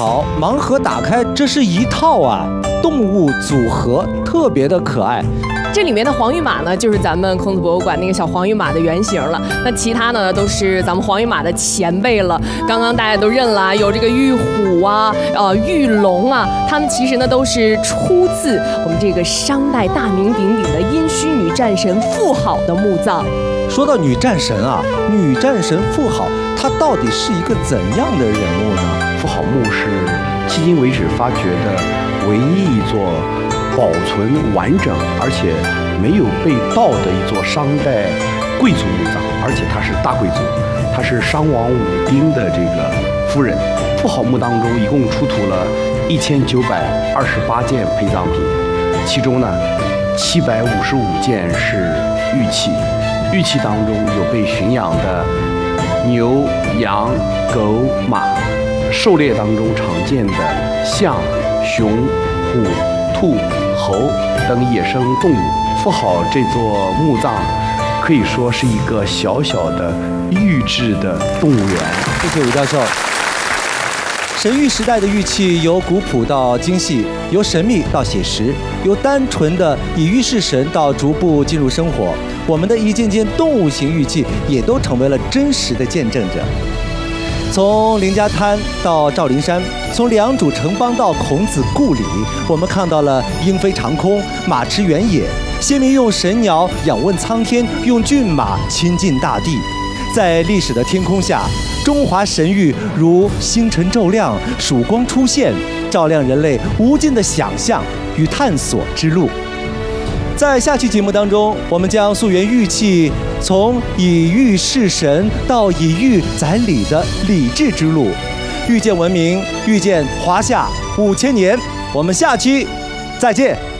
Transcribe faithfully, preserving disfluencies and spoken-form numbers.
好，盲盒打开，这是一套啊，动物组合，特别的可爱。 这里面的黄玉马呢，就是咱们孔子博物馆那个小黄玉马的原型了。那其他呢，都是咱们黄玉马的前辈了。刚刚大家都认了，有这个玉虎啊，呃，玉龙啊，它们其实呢都是出自我们这个商代大名鼎鼎的殷墟女战神妇好的墓葬。 说到女战神啊，女战神妇好，她到底是一个怎样的人物呢？ 妇好墓是迄今为止发掘的唯一一座保存完整而且没有被盗的一座商代贵族墓葬，而且她是大贵族，她是商王武丁的这个夫人。妇好墓当中一共出土了一千九百二十八件陪葬品，其中呢七百五十五件是玉器，玉器当中有被驯养的牛、羊、狗、马，狩猎当中常见的象、熊、虎、兔、猴等野生动物。妇好这座墓葬可以说是一个小小的玉制的动物园。 谢谢吴教授。神域时代的玉器由古朴到精细，由神秘到写实，由单纯的以玉侍神到逐步进入生活。我们的一件件动物型玉器也都成为了真实的见证者。从凌家滩到赵灵山，从良渚城邦到孔子故里，我们看到了鹰飞长空，马驰原野，先民用神鸟仰问苍天，用骏马亲近大地。在历史的天空下，中华神域如星辰骤亮，曙光出现，照亮人类无尽的想象与探索之路。在下期节目当中，我们将溯源玉器从以玉侍神到以玉载礼的礼制之路，遇见文明，遇见华夏五千年。我们下期再见。